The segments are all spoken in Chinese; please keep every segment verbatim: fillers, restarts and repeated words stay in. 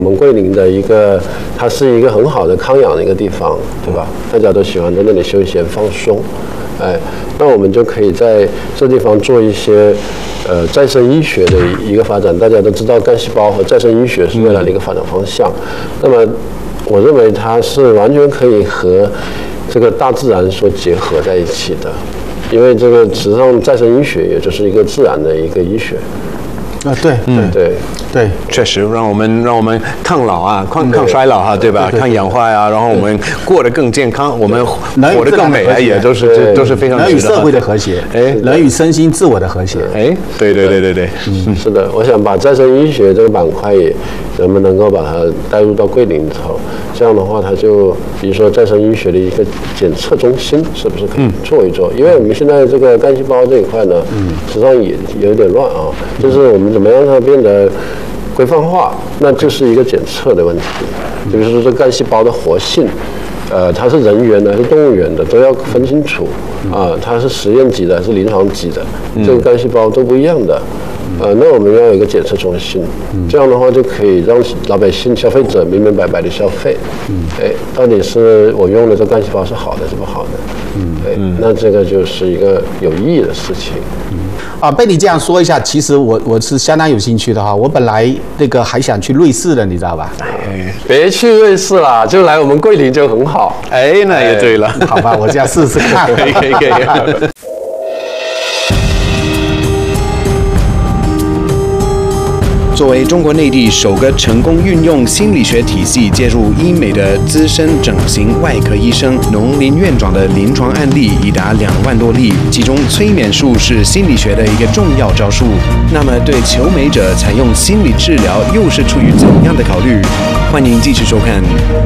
我们桂林的一个，它是一个很好的康养的一个地方，对吧？大家都喜欢在那里休闲放松，哎，那我们就可以在这地方做一些，呃，再生医学的一个发展。大家都知道，干细胞和再生医学是未来的一个发展方向。那么，我认为它是完全可以和这个大自然所结合在一起的，因为这个实际上再生医学也就是一个自然的一个医学。 啊，对，嗯， 对对， 确实让我们让我们抗老啊，抗抗衰老哈，对吧？ 对对对抗氧化呀、啊，然后我们过得更健康，我们活得更美啊，也都是都是非常人与社会的和谐，哎，人与身心自我的和谐， 哎，对对对对对， 嗯，是的，我想把再生医学这个板块也，能不能够把它带入到桂林头？这样的话，它就比如说再生医学的一个检测中心，是不是可以做一做？因为我们现在这个干细胞这一块呢，嗯，实际上也有点乱啊，就是我们怎么样让它变得规范化，那就是一个检测的问题。比如说这干细胞的活性，呃，它是人源的还是动物源的，都要分清楚啊，它是实验级的还是临床级的，这个干细胞都不一样的。呃，那我们要有一个检测中心，这样的话就可以让老百姓、消费者明明白白的消费。嗯，哎，到底是我用的这干细胞是好的是不好的？嗯，哎，那这个就是一个有意义的事情。嗯， 啊，被你这样说一下，其实我我是相当有兴趣的哈。我本来那个还想去瑞士的，你知道吧？ 哎，别去瑞士啦，就来我们桂林就很好。 哎，那也对了， 哎、好吧，我这样试试看。 可以可以可以。 作为中国内地首个成功运用心理学体系介入医美的资深整形外科医生，农林院长的临床案例已达两万多例，其中催眠术是心理学的一个重要招数。那么，对求美者采用心理治疗又是出于怎样的考虑？欢迎继续收看。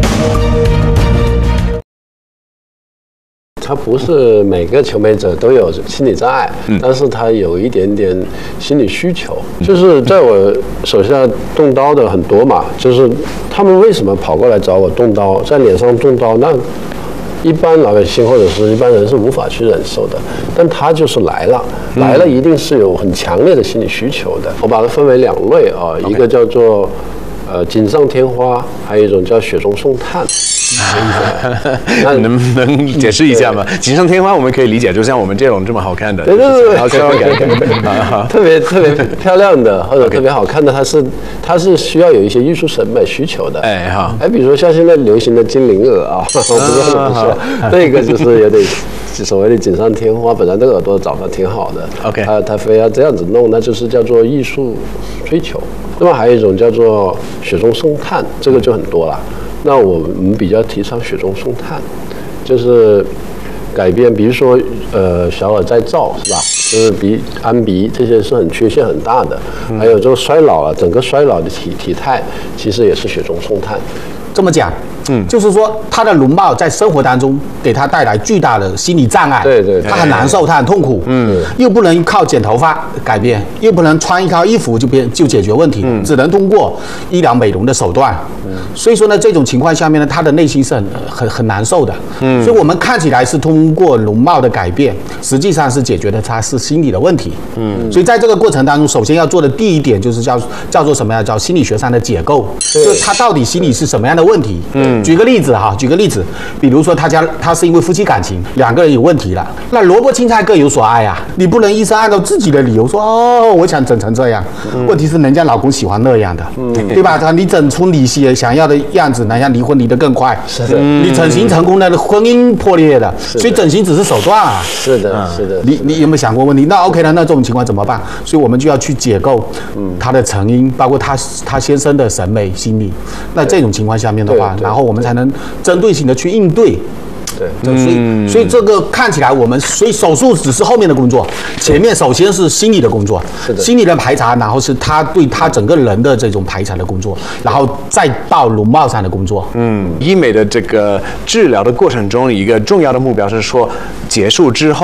他不是每个求美者都有心理障碍，嗯、但是他有一点点心理需求。就是在我手下动刀的很多嘛，就是他们为什么跑过来找我动刀，在脸上动刀，那一般老百姓或者是一般人是无法去忍受的，但他就是来了，来了一定是有很强烈的心理需求的。我把它分为两类啊，一个叫做呃锦上添花，还有一种叫雪中送炭。 那能不能解释一下吗？锦上添花我们可以理解，就像我们这种这么好看的， 对对对 ，OK OK， 特别特别漂亮的或者特别好看的，它是它是需要有一些艺术审美需求的。哎哈，哎，比如说像现在流行的精灵耳啊，我不知道怎么说，那个就是有点所谓的锦上添花，本来这个耳朵长得挺好的 ，OK， 他他非要这样子弄，那就是叫做艺术追求。那么还有一种叫做雪中送炭，这个就很多了。那我们比较提倡雪中送炭，就是改变，比如说呃小耳再造是吧？就是鼻、安鼻这些是很缺陷很大的，嗯、还有这个衰老啊，整个衰老的体体态其实也是雪中送炭。 这么讲，嗯，就是说他的容貌在生活当中给他带来巨大的心理障碍， 对对， 他很难受，他很痛苦，嗯，又不能靠剪头发改变，又不能穿一套衣服就变就解决问题，嗯，只能通过医疗美容的手段，嗯，所以说呢，这种情况下面呢，他的内心是很很很难受的，嗯，所以我们看起来是通过容貌的改变，实际上是解决的他是心理的问题，嗯，所以在这个过程当中，首先要做的第一点就是叫叫做什么呀？叫心理学上的解构，就是他到底心理是什么样的问题？嗯，举个例子哈，举个例子，比如说他家他是因为夫妻感情两个人有问题了，那萝卜青菜各有所爱呀、啊，你不能医生按照自己的理由说哦，我想整成这样，嗯、问题是人家老公喜欢那样的，嗯、对吧？他你整出你想要的样子，人家离婚离得更快， 是的， 你整形成功了，婚姻破裂的，所以整形只是手段啊， 是的，是的， 你你有没有想过问题？那 OK 了，那这种情况怎么办？所以我们就要去解构他的成因，包括他他先生的审美心理。那这种情况下面的话，然后我们才能针对性的去应对。 对， 所以所以这个看起来我们，所以手术只是后面的工作，前面首先是心理的工作， 是的， 心理的排查，然后是他对他整个人的这种排查的工作，然后再到容貌上的工作。 嗯，医美的这个治疗的过程中，一个重要的目标是说，结束之后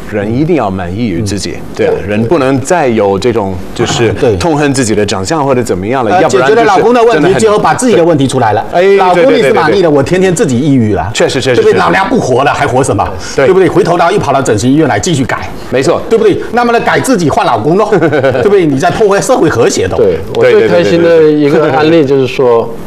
人一定要满意于自己，对啊，人不能再有这种就是对痛恨自己的长相或者怎么样了， 呃解决了要不然就是老公的问题， 真很最后把自己的问题出来了。 哎老公你对对对对是满意的，我天天自己抑郁了， 确实确实对不对？ 确实老娘不活了，还活什么？ 对对不对？回头呢又跑到整形医院来继续改， 没错， 对不对？那么呢改自己换老公咯，对不对？你在破坏社会和谐的。 对我对对对最开心的一个案例就是说，